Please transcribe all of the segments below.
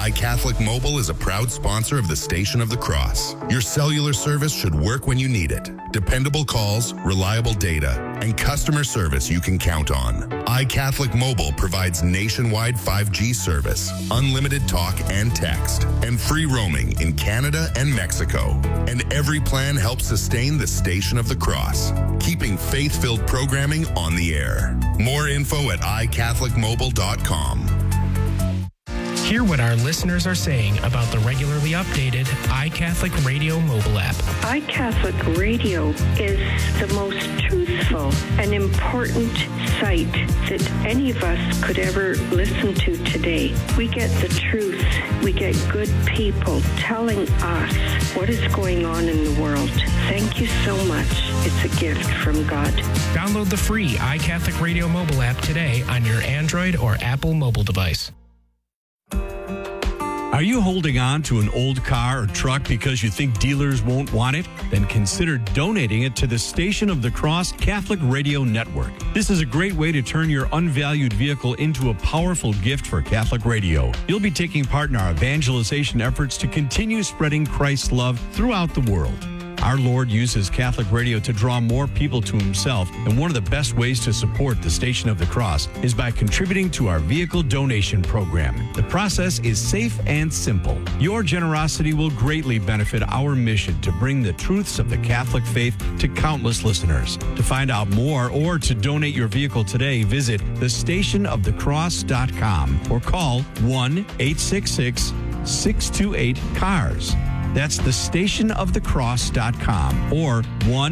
iCatholic Mobile is a proud sponsor of the Station of the Cross. Your cellular service should work when you need it. Dependable calls, reliable data, and customer service you can count on. iCatholic Mobile provides nationwide 5G service, unlimited talk and text, and free roaming in Canada and Mexico. And every plan helps sustain the Station of the Cross, keeping faith-filled programming on the air. More info at iCatholicMobile.com. Hear what our listeners are saying about the regularly updated iCatholic Radio mobile app. iCatholic Radio is the most truthful and important site that any of us could ever listen to today. We get the truth. We get good people telling us what is going on in the world. Thank you so much. It's a gift from God. Download the free iCatholic Radio mobile app today on your Android or Apple mobile device. Are you holding on to an old car or truck because you think dealers won't want it? Then consider donating it to the Station of the Cross Catholic Radio Network. This is a great way to turn your unvalued vehicle into a powerful gift for Catholic Radio. You'll be taking part in our evangelization efforts to continue spreading Christ's love throughout the world. Our Lord uses Catholic Radio to draw more people to himself, and one of the best ways to support the Station of the Cross is by contributing to our vehicle donation program. The process is safe and simple. Your generosity will greatly benefit our mission to bring the truths of the Catholic faith to countless listeners. To find out more or to donate your vehicle today, visit thestationofthecross.com or call 1-866-628-CARS. That's thestationofthecross.com or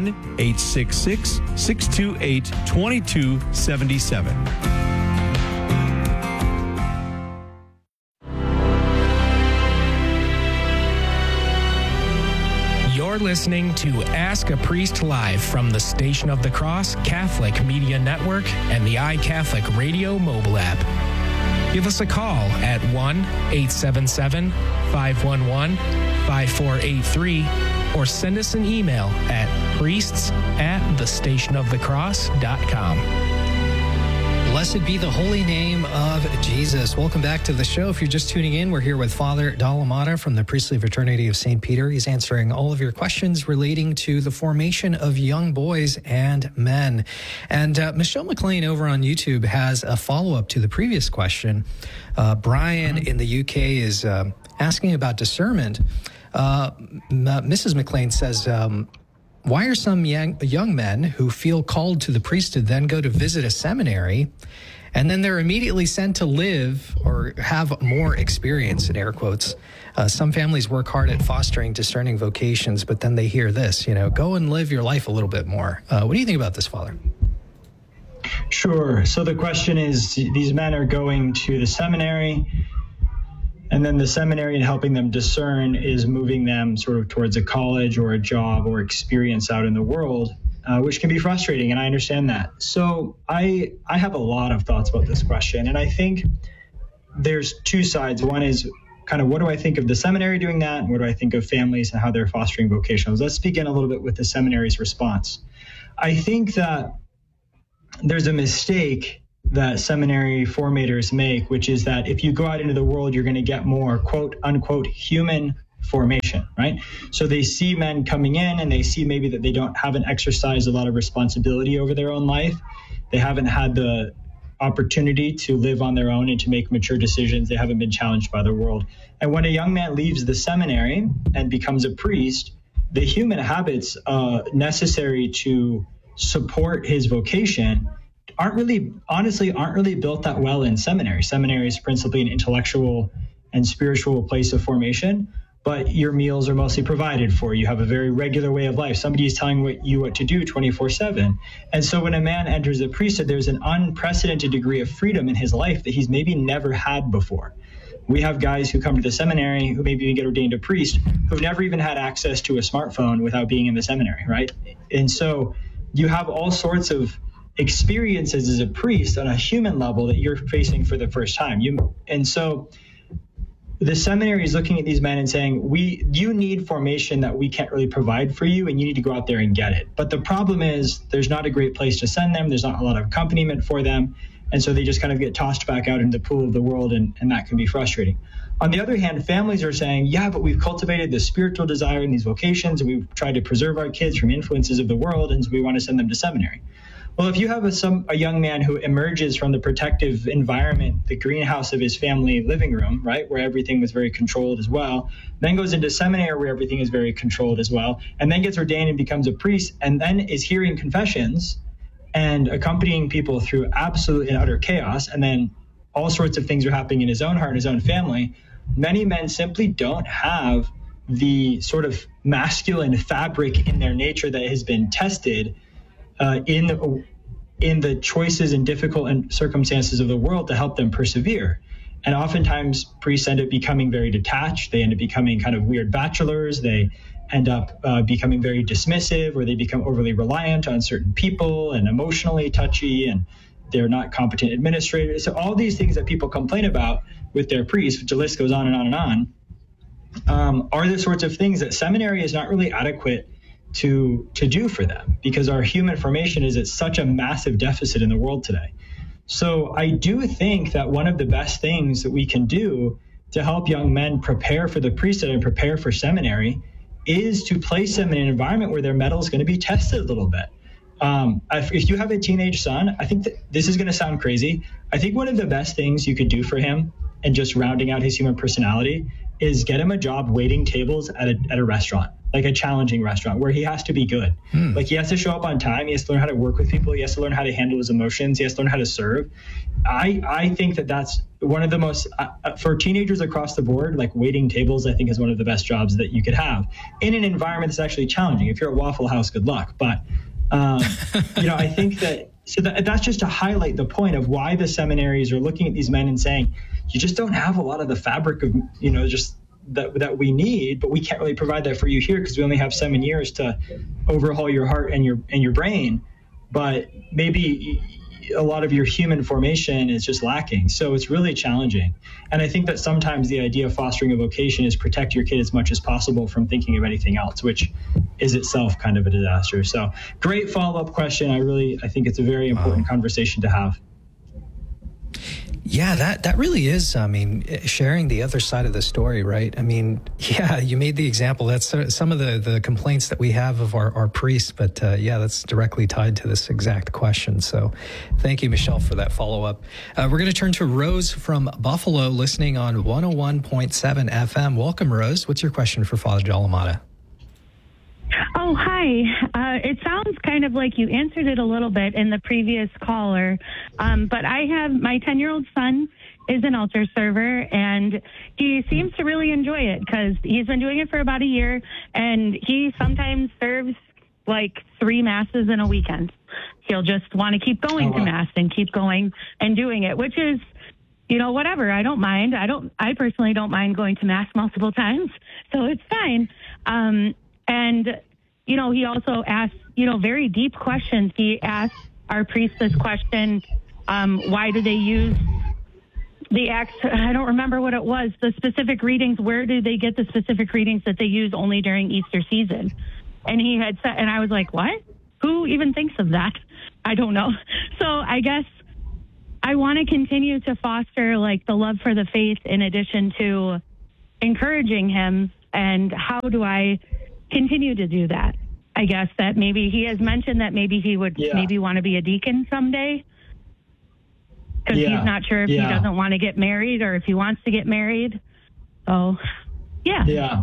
1-866-628-2277. You're listening to Ask a Priest Live from the Station of the Cross Catholic Media Network and the iCatholic Radio mobile app. Give us a call at 1-877-511-5483 or send us an email at priests@thestationofthecross.com. Blessed be the holy name of Jesus. Welcome back to the show. If you're just tuning in, we're here with Father Dalamata from the Priestly Fraternity of St. Peter. He's answering all of your questions relating to the formation of young boys and men. And Michelle McLean over on YouTube has a follow-up to the previous question. Brian in the UK is asking about discernment. Mrs. McLean says, why are some young men who feel called to the priesthood then go to visit a seminary and then they're immediately sent to live or have more experience, in air quotes? Some families work hard at fostering discerning vocations, but then they hear this, go and live your life a little bit more. What do you think about this, Father? Sure. So the question is, these men are going to the seminary, and then the seminary, in helping them discern, is moving them sort of towards a college or a job or experience out in the world, which can be frustrating, and I understand that. So I have a lot of thoughts about this question, and I think there's two sides. One is kind of, what do I think of the seminary doing that, and what do I think of families and how they're fostering vocationals? Let's begin a little bit with the seminary's response. I think that there's a mistake that seminary formators make, which is that if you go out into the world, you're going to get more quote unquote human formation, right? So they see men coming in and they see maybe that they haven't exercised a lot of responsibility over their own life. They haven't had the opportunity to live on their own and to make mature decisions. They haven't been challenged by the world. And when a young man leaves the seminary and becomes a priest, the human habits necessary to support his vocation aren't really built that well in seminary. Seminary is principally an intellectual and spiritual place of formation, but your meals are mostly provided for. You have a very regular way of life. Somebody is telling you what to do 24/7. And so when a man enters the priesthood, there's an unprecedented degree of freedom in his life that he's maybe never had before. We have guys who come to the seminary who maybe even get ordained a priest who've never even had access to a smartphone without being in the seminary, right? And so you have all sorts of experiences as a priest on a human level that you're facing for the first time. And so the seminary is looking at these men and saying, you need formation that we can't really provide for you, and you need to go out there and get it. But the problem is there's not a great place to send them. There's not a lot of accompaniment for them. And so they just kind of get tossed back out into the pool of the world, and that can be frustrating. On the other hand, families are saying, yeah, but we've cultivated this spiritual desire in these vocations, and we've tried to preserve our kids from influences of the world, and so we want to send them to seminary. Well, if you have a young man who emerges from the protective environment, the greenhouse of his family living room, right, where everything was very controlled as well, then goes into seminary where everything is very controlled as well, and then gets ordained and becomes a priest, and then is hearing confessions and accompanying people through absolute and utter chaos, and then all sorts of things are happening in his own heart, his own family, many men simply don't have the sort of masculine fabric in their nature that has been tested in the choices and difficult circumstances of the world to help them persevere. And oftentimes priests end up becoming very detached. They end up becoming kind of weird bachelors. They end up becoming very dismissive, or they become overly reliant on certain people and emotionally touchy, and they're not competent administrators. So all these things that people complain about with their priests, which the list goes on and on and on, are the sorts of things that seminary is not really adequate to do for them, because our human formation is at such a massive deficit in the world today. So I do think that one of the best things that we can do to help young men prepare for the priesthood and prepare for seminary is to place them in an environment where their mettle is going to be tested a little bit. If you have a teenage son, I think that this is going to sound crazy. I think one of the best things you could do for him, and just rounding out his human personality, is get him a job waiting tables at a restaurant, like a challenging restaurant where he has to be good. Like he has to show up on time. He has to learn how to work with people. He has to learn how to handle his emotions. He has to learn how to serve. I think that that's one of the most, for teenagers across the board, like waiting tables, I think is one of the best jobs that you could have in an environment that's actually challenging. If you're at Waffle House, good luck. But, I think that's just to highlight the point of why the seminaries are looking at these men and saying, you just don't have a lot of the fabric of, just that we need, but we can't really provide that for you here because we only have 7 years to overhaul your heart and your brain. But maybe a lot of your human formation is just lacking. So it's really challenging. And I think that sometimes the idea of fostering a vocation is protect your kid as much as possible from thinking of anything else, which is itself kind of a disaster. So great follow-up question. I think it's a very important conversation to have. Yeah, that really is, sharing the other side of the story, right? You made the example. That's some of the complaints that we have of our priests, but that's directly tied to this exact question. So thank you, Michelle, for that follow-up. We're going to turn to Rose from Buffalo, listening on 101.7 FM. Welcome, Rose. What's your question for Father Dalamada? Oh, hi. It sounds kind of like you answered it a little bit in the previous caller, but I have my 10-year-old son is an altar server, and he seems to really enjoy it because he's been doing it for about a year, and he sometimes serves like 3 masses in a weekend. He'll just want to keep going to mass and keep going and doing it, which is, whatever. I don't mind. I personally don't mind going to mass multiple times, so it's fine. And, he also asks, very deep questions. He asked our priest this question, why do they use the Acts? I don't remember what it was, the specific readings. Where do they get the specific readings that they use only during Easter season? And he had said, and I was like, what? Who even thinks of that? I don't know. So I guess I want to continue to foster like the love for the faith in addition to encouraging him. And how do I continue to do that? I guess that maybe he has mentioned that maybe he would maybe want to be a deacon someday because he's not sure if he doesn't want to get married or if he wants to get married. So, yeah.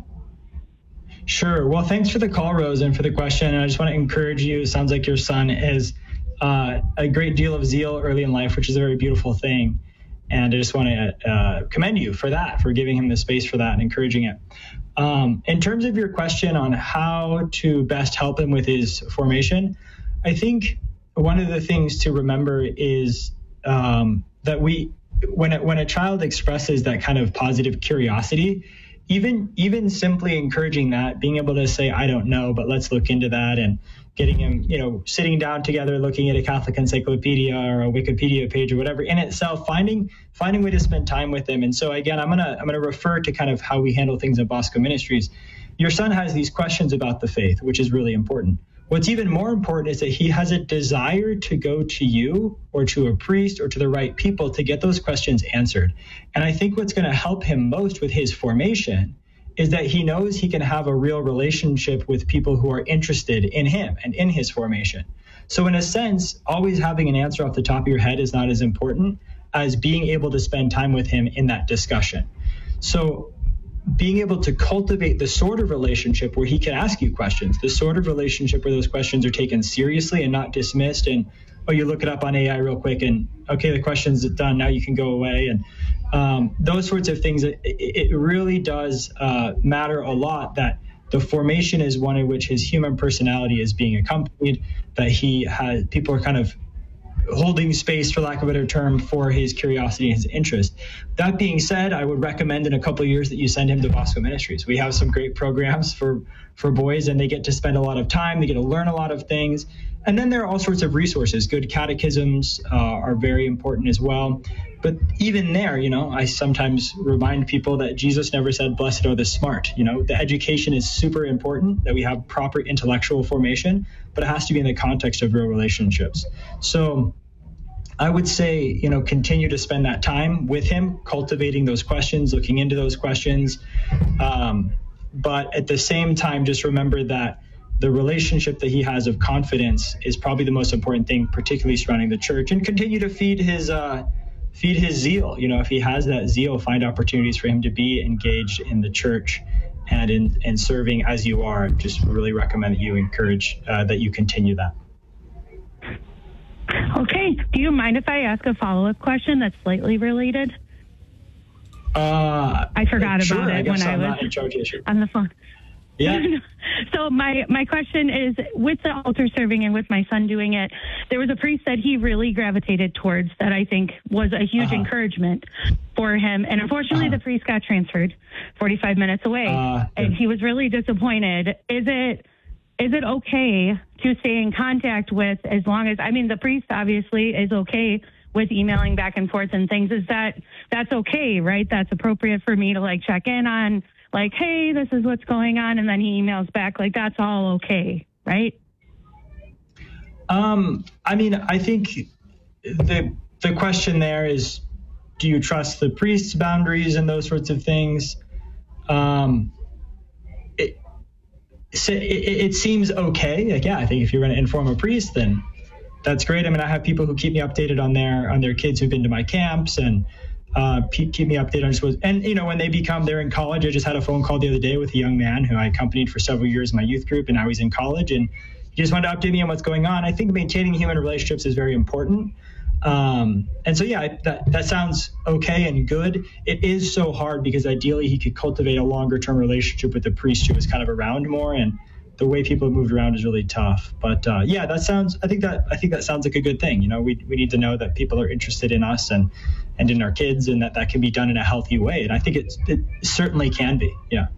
Sure. Well, thanks for the call, Rose, and for the question. And I just want to encourage you. It sounds like your son is a great deal of zeal early in life, which is a very beautiful thing. And I just want to commend you for that, for giving him the space for that and encouraging it. In terms of your question on how to best help him with his formation, I think one of the things to remember is that when a child expresses that kind of positive curiosity, even simply encouraging that, being able to say, I don't know, but let's look into that, and getting him, sitting down together, looking at a Catholic encyclopedia or a Wikipedia page or whatever, in itself, finding a way to spend time with them. And so again, I'm gonna refer to kind of how we handle things at Bosco Ministries. Your son has these questions about the faith, which is really important. What's even more important is that he has a desire to go to you or to a priest or to the right people to get those questions answered. And I think what's going to help him most with his formation is that he knows he can have a real relationship with people who are interested in him and in his formation. So in a sense, always having an answer off the top of your head is not as important as being able to spend time with him in that discussion. So being able to cultivate the sort of relationship where he can ask you questions, the sort of relationship where those questions are taken seriously and not dismissed, and, oh, you look it up on AI real quick and, okay, the question's done, now you can go away. And those sorts of things, it really does matter a lot that the formation is one in which his human personality is being accompanied, that he has, people are kind of holding space, for lack of a better term, for his curiosity and his interest. That being said, I would recommend in a couple of years that you send him to Bosco Ministries. We have some great programs for boys, and they get to spend a lot of time. They get to learn a lot of things. And then there are all sorts of resources. Good catechisms are very important as well. But even there, I sometimes remind people that Jesus never said, blessed are the smart. The education is super important, that we have proper intellectual formation, but it has to be in the context of real relationships. So I would say, continue to spend that time with him, cultivating those questions, looking into those questions. But at the same time, just remember that the relationship that he has of confidence is probably the most important thing, particularly surrounding the church, and continue to feed his zeal. If he has that zeal, find opportunities for him to be engaged in the church and in serving as you are. Just really recommend that you encourage that you continue that. Okay. Do you mind if I ask a follow-up question that's slightly related? I forgot sure, about it when I was on the phone. Yeah. So my question is, with the altar serving and with my son doing it, there was a priest that he really gravitated towards that I think was a huge encouragement for him. And unfortunately, the priest got transferred 45 minutes away, and he was really disappointed. Is it okay to stay in contact with, as long as, the priest obviously is okay with emailing back and forth and things. That's okay, right? That's appropriate for me to check in on, hey, this is what's going on. And then he emails back, that's all okay, right? I think the question there is, do you trust the priest's boundaries and those sorts of things? It seems okay. I think if you're going to inform a priest, then that's great. I have people who keep me updated on their kids who've been to my camps and keep me updated on schools. And, when they're in college, I just had a phone call the other day with a young man who I accompanied for several years in my youth group, and now he's in college, and he just wanted to update me on what's going on. I think maintaining human relationships is very important. And so, that sounds okay and good. It is so hard because ideally he could cultivate a longer term relationship with the priest who was kind of around more, and the way people have moved around is really tough. But I think that sounds like a good thing. We need to know that people are interested in us and in our kids, and that can be done in a healthy way. And I think it certainly can be. Yeah.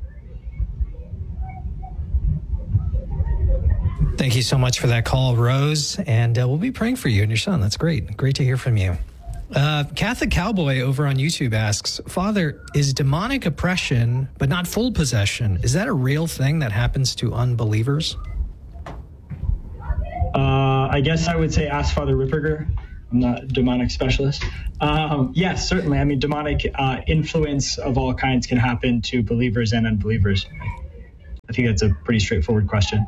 Thank you so much for that call, Rose. And we'll be praying for you and your son. That's great. Great to hear from you. Catholic Cowboy over on YouTube asks, Father, is demonic oppression, but not full possession, is that a real thing that happens to unbelievers? I guess I would say ask Father Ripperger. I'm not a demonic specialist. Yes, certainly. Demonic influence of all kinds can happen to believers and unbelievers. I think that's a pretty straightforward question.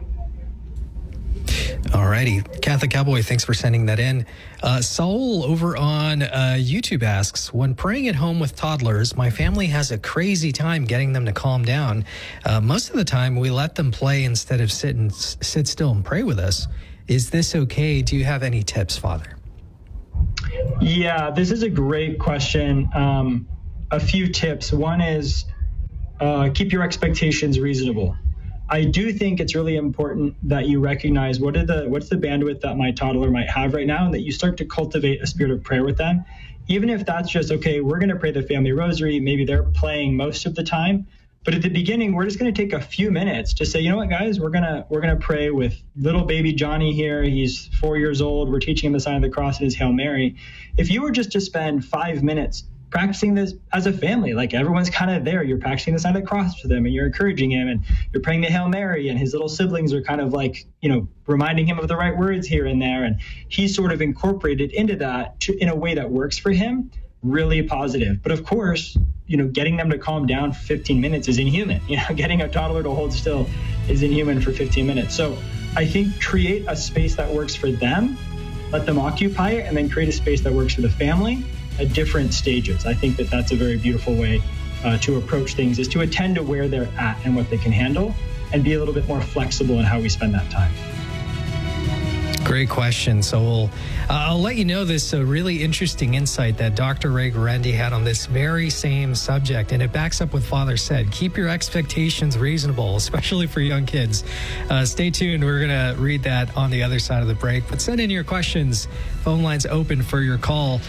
Alrighty. Catholic Cowboy, thanks for sending that in. Saul over on YouTube asks, when praying at home with toddlers, my family has a crazy time getting them to calm down. Most of the time, we let them play instead of sit still and pray with us. Is this okay? Do you have any tips, Father? Yeah, this is a great question. A few tips. One is keep your expectations reasonable. I do think it's really important that you recognize what's the bandwidth that my toddler might have right now, and that you start to cultivate a spirit of prayer with them. Even if that's just, okay, we're going to pray the family rosary, maybe they're playing most of the time. But at the beginning, we're just going to take a few minutes to say, you know what, guys, we're going to pray with little baby Johnny here. He's 4 years old. We're teaching him the sign of the cross and his Hail Mary. If you were just to spend 5 minutes practicing this as a family. Like everyone's kind of there. You're practicing the sign of the cross for them and you're encouraging him and you're praying the Hail Mary, and his little siblings are kind of like, reminding him of the right words here and there. And he's sort of incorporated into that in a way that works for him, really positive. But of course, getting them to calm down for 15 minutes is inhuman. Getting a toddler to hold still is inhuman for 15 minutes. So I think create a space that works for them, let them occupy it, and then create a space that works for the family at different stages. I think that that's a very beautiful way to approach things, is to attend to where they're at and what they can handle and be a little bit more flexible in how we spend that time. Great question. So I'll let you know this really interesting insight that Dr. Ray Guarendi had on this very same subject, and it backs up what Father said. Keep your expectations reasonable, especially for young kids. Stay tuned. We're going to read that on the other side of the break. But send in your questions. Phone lines open for your call,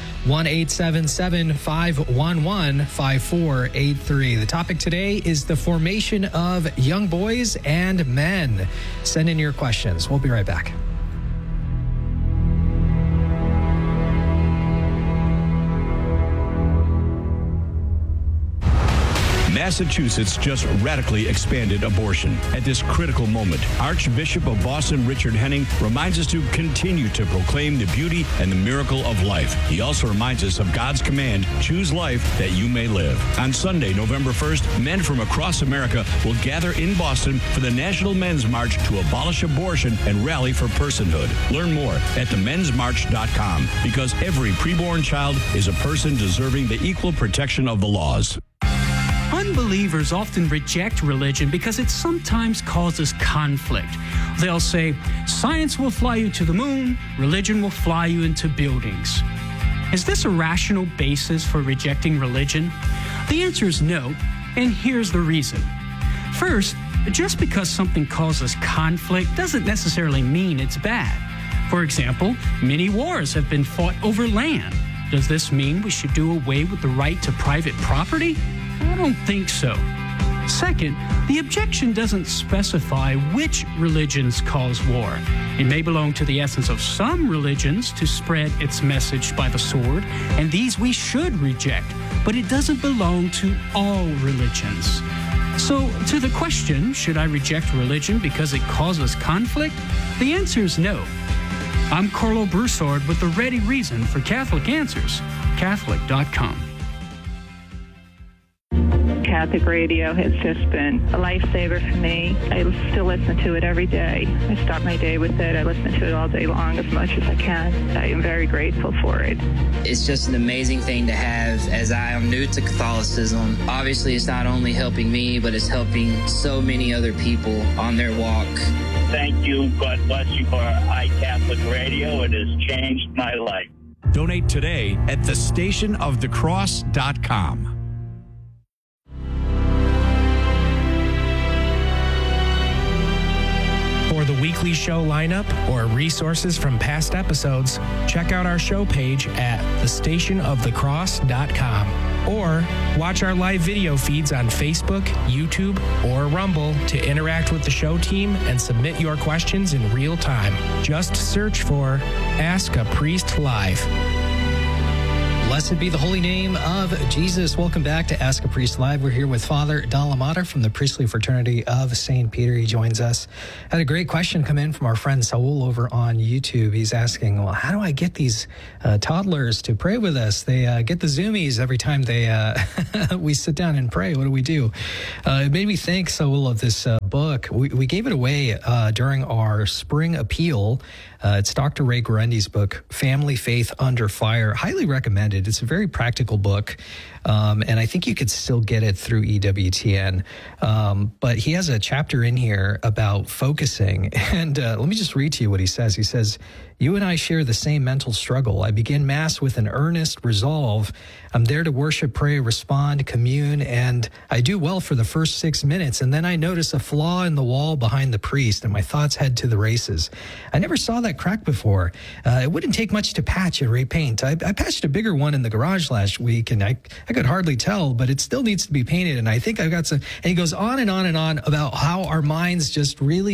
1-877-511-5483. The topic today is the formation of young boys and men. Send in your questions. We'll be right back. Massachusetts just radically expanded abortion. At this critical moment, Archbishop of Boston Richard Henning reminds us to continue to proclaim the beauty and the miracle of life. He also reminds us of God's command, choose life that you may live. On Sunday, November 1st, men from across America will gather in Boston for the National Men's March to abolish abortion and rally for personhood. Learn more at themensmarch.com, because every preborn child is a person deserving the equal protection of the laws. Unbelievers often reject religion because it sometimes causes conflict. They'll say, science will fly you to the moon, religion will fly you into buildings. Is this a rational basis for rejecting religion? The answer is no, and here's the reason. First, just because something causes conflict doesn't necessarily mean it's bad. For example, many wars have been fought over land. Does this mean we should do away with the right to private property? I don't think so. Second, the objection doesn't specify which religions cause war. It may belong to the essence of some religions to spread its message by the sword, and these we should reject, but it doesn't belong to all religions. So, to the question, should I reject religion because it causes conflict? The answer is no. I'm Carlo Broussard with the ready reason for Catholic Answers, Catholic.com. Catholic radio has just been a lifesaver for me. I still listen to it every day. I start my day with it. I listen to it all day long as much as I can. I am very grateful for it. It's just an amazing thing to have, as I am new to Catholicism. Obviously, it's not only helping me, but it's helping so many other people on their walk. Thank you. God bless you for iCatholic Radio. It has changed my life. Donate today at thestationofthecross.com. For the weekly show lineup or resources from past episodes, check out our show page at thestationofthecross.com or watch our live video feeds on Facebook, YouTube, or Rumble to interact with the show team and submit your questions in real time. Just search for Ask a Priest Live. Blessed be the holy name of Jesus. Welcome back to Ask a Priest Live. We're here with Father Dalamata from the Priestly Fraternity of St. Peter. He joins us. Had a great question come in from our friend Saul over on YouTube. He's asking, well, how do I get these toddlers to pray with us? They get the zoomies every time we sit down and pray. What do we do? It made me think, Saul, of this book. We gave it away during our spring appeal. It's Dr. Ray Guarendi's book, Family Faith Under Fire. Highly recommended. It's a very practical book, and I think you could still get it through EWTN. But he has a chapter in here about focusing, and let me just read to you what he says. He says, you and I share the same mental struggle. I begin Mass with an earnest resolve. I'm there to worship, pray, respond, commune, and I do well for the first 6 minutes, and then I notice a flaw in the wall behind the priest, and my thoughts head to the races. I never saw that crack before. It wouldn't take much to patch and repaint. I patched a bigger one in the garage last week, and I could hardly tell, but it still needs to be painted, and I think I've got some... And he goes on and on and on about how our minds just really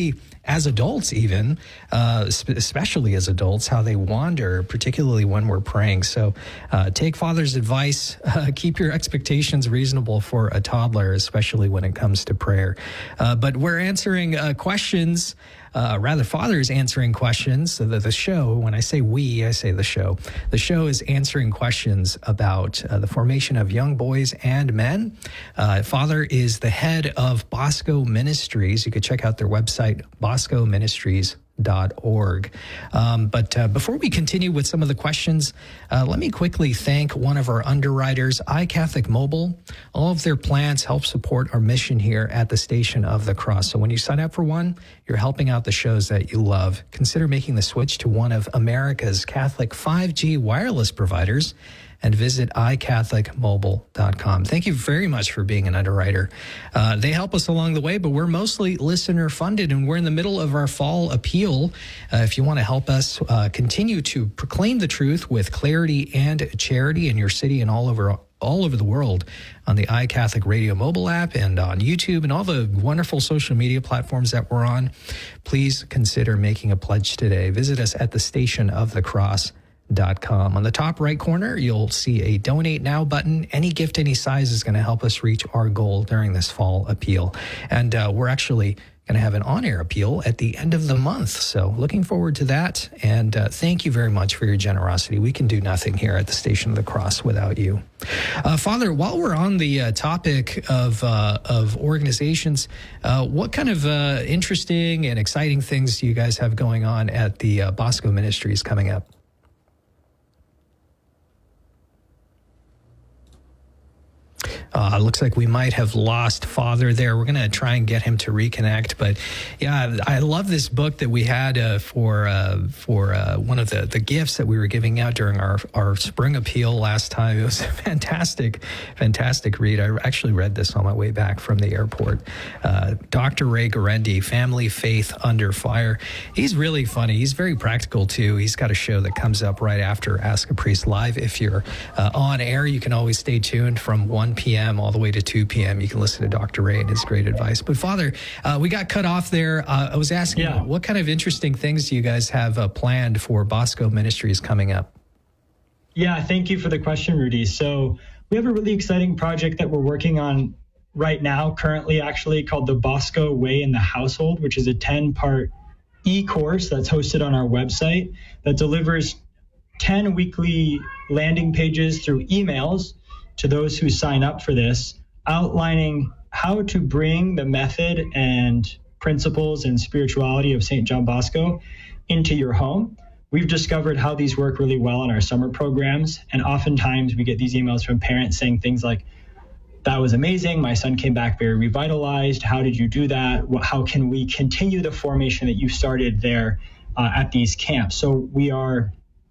as adults even, especially as adults, how they wander, particularly when we're praying. So take Father's advice. Keep your expectations reasonable for a toddler, especially when it comes to prayer. But we're answering questions. Father is answering questions. So that the show, when I say we, I say the show. The show is answering questions about the formation of young boys and men. Father is the head of Bosco Ministries. You could check out their website, boscoministries.org. But before we continue with some of the questions, let me quickly thank one of our underwriters, iCatholic Mobile. All of their plans help support our mission here at the Station of the Cross. So when you sign up for one, you're helping out the shows that you love. Consider making the switch to one of America's Catholic 5G wireless providers and visit iCatholicMobile.com. Thank you very much for being an underwriter. They help us along the way, but we're mostly listener funded, and we're in the middle of our fall appeal. If you want to help us continue to proclaim the truth with clarity and charity in your city and all over the world on the iCatholic Radio mobile app and on YouTube and all the wonderful social media platforms that we're on, please consider making a pledge today. Visit us at thestationofthecross.com. On the top right corner, you'll see a Donate Now button. Any gift, any size is going to help us reach our goal during this fall appeal. And we're actually going to have an on-air appeal at the end of the month. So looking forward to that. And thank you very much for your generosity. We can do nothing here at the Station of the Cross without you. Father, while we're on the topic of organizations, what kind of interesting and exciting things do you guys have going on at the Bosco Ministries coming up? Looks like we might have lost Father there. We're going to try and get him to reconnect. But yeah, I love this book that we had for one of the gifts that we were giving out during our spring appeal last time. It was a fantastic read. I actually read this on my way back from the airport. Dr. Ray Garendi, Family Faith Under Fire. He's really funny. He's very practical too. He's got a show that comes up right after Ask a Priest Live. If you're on air, you can always stay tuned from 1 p.m. all the way to 2 p.m. You can listen to Dr. Ray and his great advice. But Father, we got cut off there. I was asking, what kind of interesting things do you guys have planned for Bosco Ministries coming up? Yeah, thank you for the question, Rudy. So we have a really exciting project that we're working on right now, currently actually, called the Bosco Way in the Household, which is a 10-part e-course that's hosted on our website that delivers 10 weekly landing pages through emails to those who sign up for this, outlining how to bring the method and principles and spirituality of St. John Bosco into your home. We've discovered how these work really well in our summer programs, and oftentimes we get these emails from parents saying things like, "That was amazing. My son came back very revitalized. How did you do that? How can we continue the formation that you started there at these camps?" So we are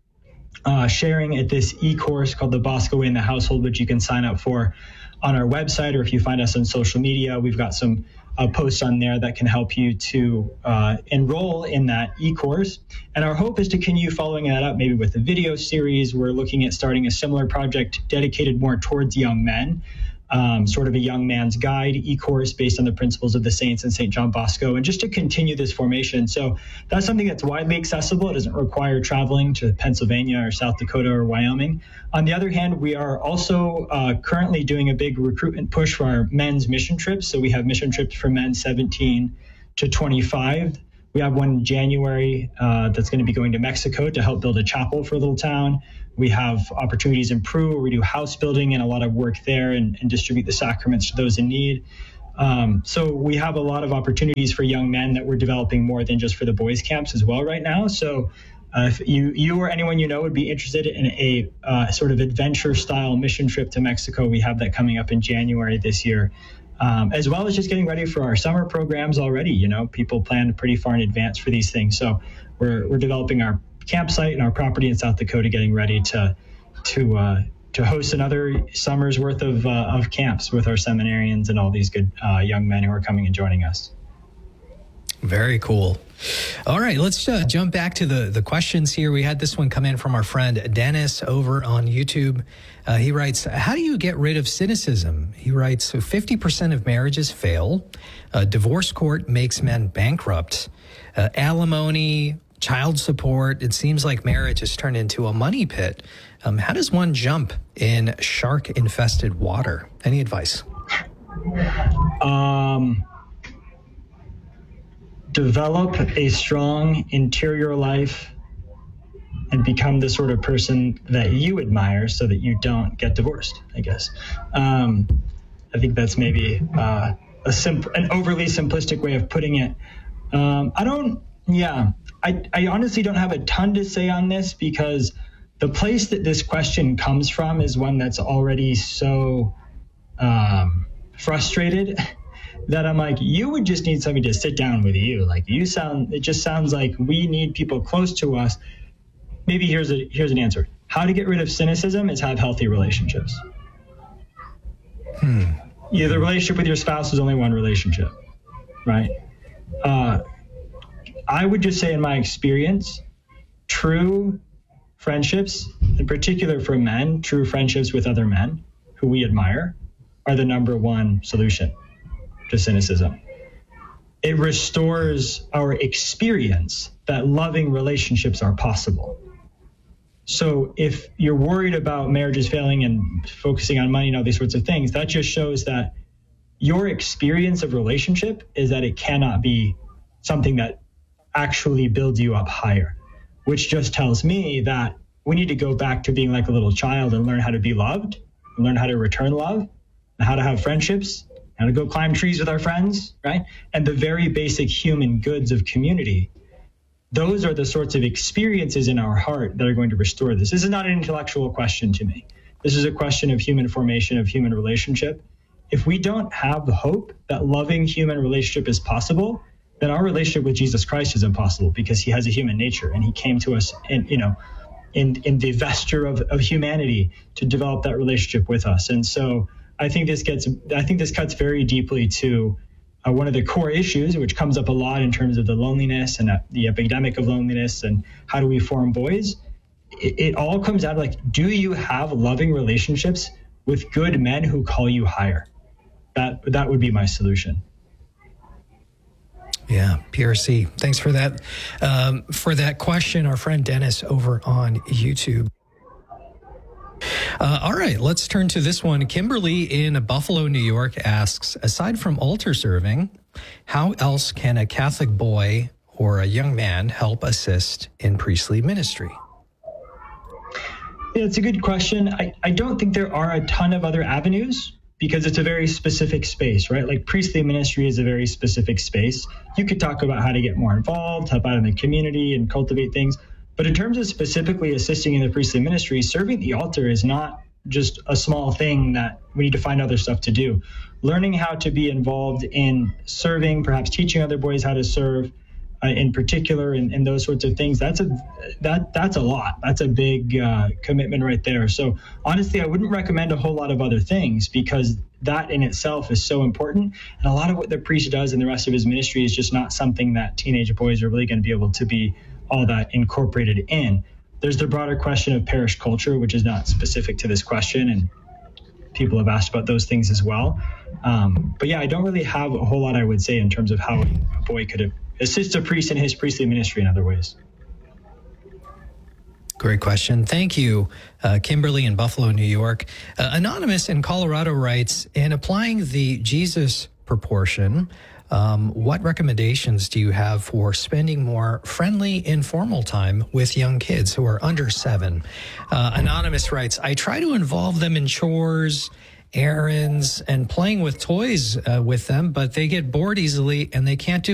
sharing at this e-course called the Bosco Way in the Household, which you can sign up for on our website, or if you find us on social media, we've got some posts on there that can help you to enroll in that e-course. And our hope is to continue following that up, maybe with a video series. We're looking at starting a similar project dedicated more towards young men, sort of a young man's guide e-course based on the principles of the saints and St. John Bosco, and just to continue this formation. So that's something that's widely accessible. It doesn't require traveling to Pennsylvania or South Dakota or Wyoming. On the other hand, we are also currently doing a big recruitment push for our men's mission trips. So we have mission trips for men 17 to 25. We have one in January that's going to be going to Mexico to help build a chapel for a little town. We have opportunities in Peru where we do house building and a lot of work there and distribute the sacraments to those in need. So we have a lot of opportunities for young men that we're developing more than just for the boys' camps as well right now. So if you or anyone you know would be interested in a sort of adventure-style mission trip to Mexico, we have that coming up in January this year. As well as just getting ready for our summer programs already. You know, people plan pretty far in advance for these things. So we're developing our campsite and our property in South Dakota, getting ready to host another summer's worth of camps with our seminarians and all these good young men who are coming and joining us. Very cool. All right, let's jump back to the questions here. We had this one come in from our friend Dennis over on YouTube. He writes, how do you get rid of cynicism? He writes, so 50% of marriages fail. Divorce court makes men bankrupt. Alimony, child support. It seems like marriage has turned into a money pit. How does one jump in shark-infested water? Any advice? Develop a strong interior life and become the sort of person that you admire so that you don't get divorced, I guess. I think that's maybe an overly simplistic way of putting it. I honestly don't have a ton to say on this because the place that this question comes from is one that's already so frustrated that I'm like, you would just need somebody to sit down with you. Like it just sounds like we need people close to us. Maybe here's an answer. How to get rid of cynicism is have healthy relationships. The relationship with your spouse is only one relationship, right? I would just say in my experience, true friendships, in particular for men, true friendships with other men who we admire are the number one solution to cynicism. It restores our experience that loving relationships are possible. So if you're worried about marriages failing and focusing on money and all these sorts of things, that just shows that your experience of relationship is that it cannot be something that actually builds you up higher, which just tells me that we need to go back to being like a little child and learn how to be loved, and learn how to return love, and how to have friendships, how to go climb trees with our friends, right? And the very basic human goods of community. Those are the sorts of experiences in our heart that are going to restore this. This is not an intellectual question to me. This is a question of human formation, of human relationship. If we don't have the hope that loving human relationship is possible, then our relationship with Jesus Christ is impossible because he has a human nature and he came to us in the vesture of humanity to develop that relationship with us. And so I think this cuts very deeply to one of the core issues, which comes up a lot in terms of the loneliness and the epidemic of loneliness and how do we form boys. It all comes out of like, do you have loving relationships with good men who call you higher? That would be my solution. Yeah, PRC. Thanks for that. For that question, our friend Dennis over on YouTube. All right, let's turn to this one. Kimberly in Buffalo, New York asks, aside from altar serving, how else can a Catholic boy or a young man help assist in priestly ministry? Yeah, it's a good question. I don't think there are a ton of other avenues because it's a very specific space, right? Like priestly ministry is a very specific space. You could talk about how to get more involved, help out in the community and cultivate things. But in terms of specifically assisting in the priestly ministry, serving the altar is not just a small thing that we need to find other stuff to do. Learning how to be involved in serving, perhaps teaching other boys how to serve in particular, and those sorts of things, that's a lot. That's a big commitment right there. So honestly, I wouldn't recommend a whole lot of other things because that in itself is so important. And a lot of what the priest does in the rest of his ministry is just not something that teenage boys are really going to be able to be all that incorporated in. There's the broader question of parish culture, which is not specific to this question, and people have asked about those things as well. But yeah, I don't really have a whole lot I would say in terms of how a boy could assist a priest in his priestly ministry in other ways. Great question. Thank you, Kimberly in Buffalo, New York. Anonymous in Colorado writes, in applying the Jesus proportion, what recommendations do you have for spending more friendly, informal time with young kids who are under 7? Anonymous writes, I try to involve them in chores, errands, and playing with toys with them, but they get bored easily and they can't do